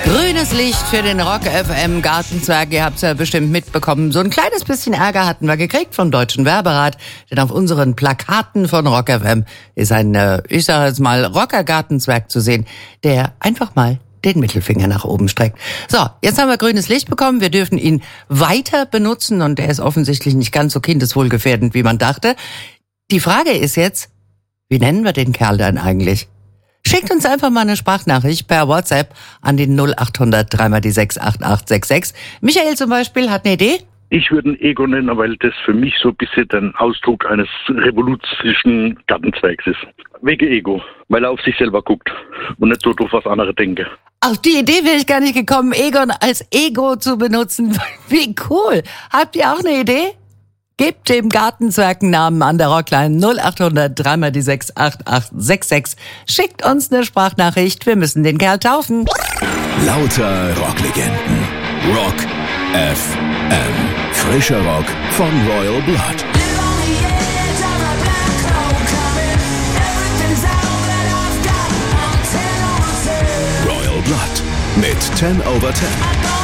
Grünes Licht für den Rock FM Gartenzwerg. Ihr habt's ja bestimmt mitbekommen. So ein kleines bisschen Ärger hatten wir gekriegt vom Deutschen Werberat. Denn auf unseren Plakaten von Rock FM ist ein, ich sage jetzt mal, Rocker-Gartenzwerg zu sehen, der einfach mal den Mittelfinger nach oben streckt. So, jetzt haben wir grünes Licht bekommen. Wir dürfen ihn weiter benutzen und er ist offensichtlich nicht ganz so kindeswohlgefährdend, wie man dachte. Die Frage ist jetzt, wie nennen wir den Kerl dann eigentlich? Schickt uns einfach mal eine Sprachnachricht per WhatsApp an den 0800 3x6 8866. Michael zum Beispiel hat eine Idee. Ich würde ihn Ego nennen, weil das für mich so ein bisschen ein Ausdruck eines revoluzischen Gartenzwergs ist. Wegen Ego, weil er auf sich selber guckt und nicht so doof was andere denken. Auf die Idee wäre ich gar nicht gekommen, Egon als Ego zu benutzen. Wie cool. Habt ihr auch eine Idee? Gebt dem Gartenzwerg einen Namen an der Rockline 0800 3x6 8866. Schickt uns eine Sprachnachricht. Wir müssen den Kerl taufen. Lauter Rocklegenden. Rock FM. Frischer Rock von Royal Blood. Royal Blood mit 10 over 10.